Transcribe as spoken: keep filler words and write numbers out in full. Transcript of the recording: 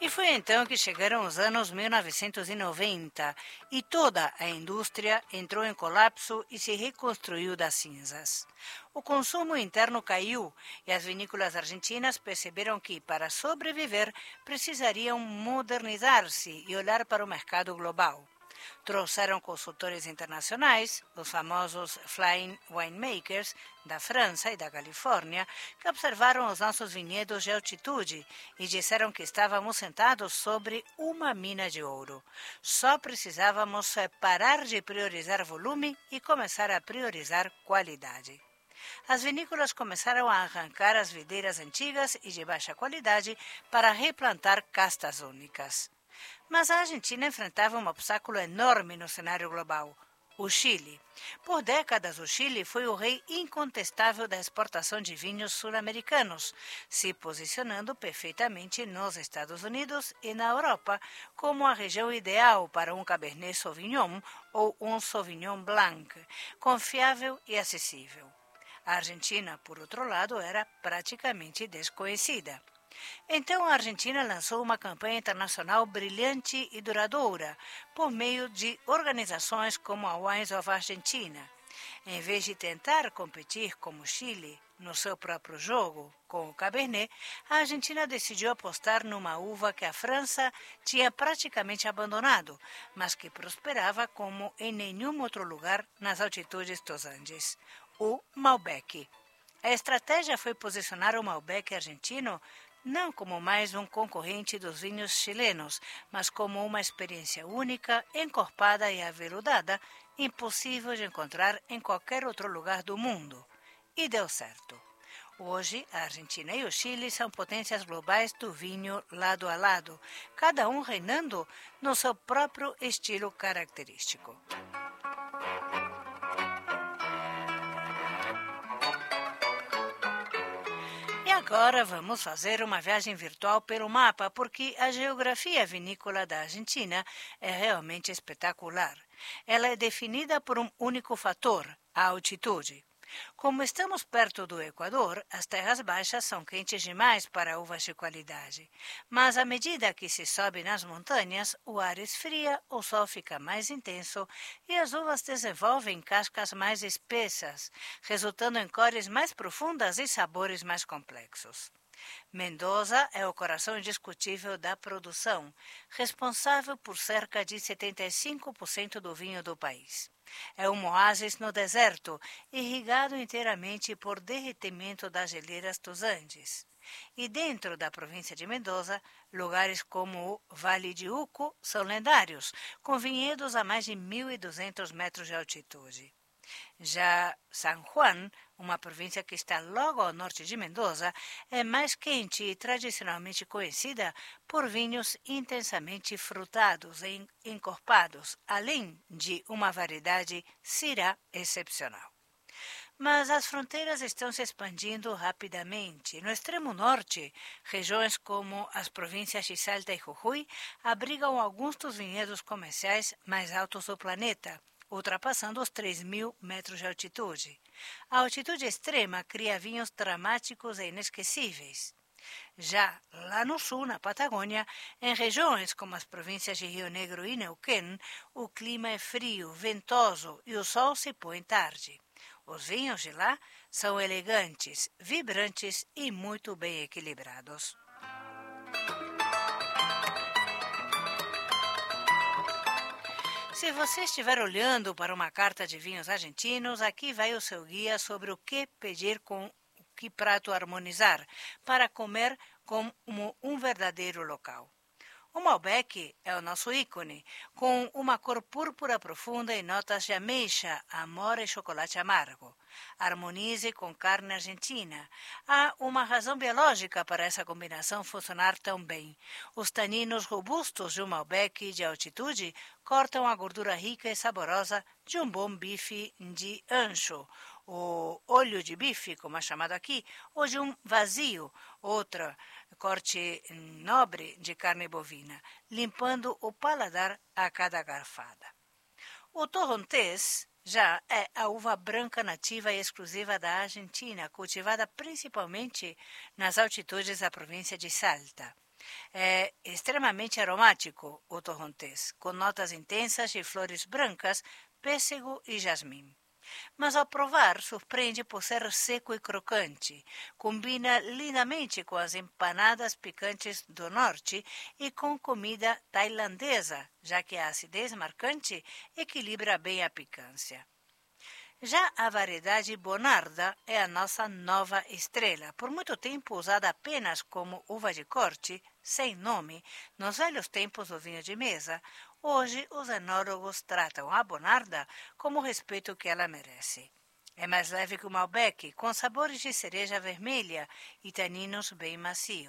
E foi então que chegaram os anos mil novecentos e noventa e toda a indústria entrou em colapso e se reconstruiu das cinzas. O consumo interno caiu e as vinícolas argentinas perceberam que, para sobreviver, precisariam modernizar-se e olhar para o mercado global. Trouxeram consultores internacionais, os famosos Flying Winemakers da França e da Califórnia, que observaram os nossos vinhedos de altitude e disseram que estávamos sentados sobre uma mina de ouro. Só precisávamos parar de priorizar volume e começar a priorizar qualidade. As vinícolas começaram a arrancar as videiras antigas e de baixa qualidade para replantar castas únicas. Mas a Argentina enfrentava um obstáculo enorme no cenário global: o Chile. Por décadas, o Chile foi o rei incontestável da exportação de vinhos sul-americanos, se posicionando perfeitamente nos Estados Unidos e na Europa como a região ideal para um Cabernet Sauvignon ou um Sauvignon Blanc, confiável e acessível. A Argentina, por outro lado, era praticamente desconhecida. Então a Argentina lançou uma campanha internacional brilhante e duradoura por meio de organizações como a Wines of Argentina. Em vez de tentar competir como o Chile no seu próprio jogo com o Cabernet, a Argentina decidiu apostar numa uva que a França tinha praticamente abandonado, mas que prosperava como em nenhum outro lugar nas altitudes dos Andes: o Malbec. A estratégia foi posicionar o Malbec argentino não como mais um concorrente dos vinhos chilenos, mas como uma experiência única, encorpada e aveludada, impossível de encontrar em qualquer outro lugar do mundo. E deu certo. Hoje, a Argentina e o Chile são potências globais do vinho lado a lado, cada um reinando no seu próprio estilo característico. Agora vamos fazer uma viagem virtual pelo mapa, porque a geografia vinícola da Argentina é realmente espetacular. Ela é definida por um único fator: a altitude. Como estamos perto do Equador, as terras baixas são quentes demais para uvas de qualidade. Mas à medida que se sobe nas montanhas, o ar esfria, o sol fica mais intenso e as uvas desenvolvem cascas mais espessas, resultando em cores mais profundas e sabores mais complexos. Mendoza é o coração indiscutível da produção, responsável por cerca de setenta e cinco por cento do vinho do país. É um oásis no deserto, irrigado inteiramente por derretimento das geleiras dos Andes. E dentro da província de Mendoza, lugares como o Vale de Uco são lendários, com vinhedos a mais de mil e duzentos metros de altitude. Já San Juan, uma província que está logo ao norte de Mendoza, é mais quente e tradicionalmente conhecida por vinhos intensamente frutados e encorpados, além de uma variedade Syrah excepcional. Mas as fronteiras estão se expandindo rapidamente. No extremo norte, regiões como as províncias de Salta e Jujuy abrigam alguns dos vinhedos comerciais mais altos do planeta, ultrapassando os três mil metros de altitude. A altitude extrema cria vinhos dramáticos e inesquecíveis. Já lá no sul, na Patagônia, em regiões como as províncias de Rio Negro e Neuquén, o clima é frio, ventoso e o sol se põe tarde. Os vinhos de lá são elegantes, vibrantes e muito bem equilibrados. Se você estiver olhando para uma carta de vinhos argentinos, aqui vai o seu guia sobre o que pedir com o que prato harmonizar para comer como um verdadeiro local. O Malbec é o nosso ícone, com uma cor púrpura profunda e notas de ameixa, amora e chocolate amargo. Harmonize com carne argentina. Há uma razão biológica para essa combinação funcionar tão bem. Os taninos robustos de um Malbec de altitude cortam a gordura rica e saborosa de um bom bife de ancho, o olho de bife, como é chamado aqui, ou de um vazio, outra corte nobre de carne bovina, limpando o paladar a cada garfada. O torrontés já é a uva branca nativa e exclusiva da Argentina, cultivada principalmente nas altitudes da província de Salta. É extremamente aromático o torrontés, com notas intensas de flores brancas, pêssego e jasmim. Mas ao provar, surpreende por ser seco e crocante. Combina lindamente com as empanadas picantes do norte e com comida tailandesa, já que a acidez marcante equilibra bem a picância. Já a variedade Bonarda é a nossa nova estrela, por muito tempo usada apenas como uva de corte, sem nome, nos velhos tempos do vinho de mesa. Hoje, os enólogos tratam a Bonarda como o respeito que ela merece. É mais leve que o Malbec, com sabores de cereja vermelha e taninos bem macios.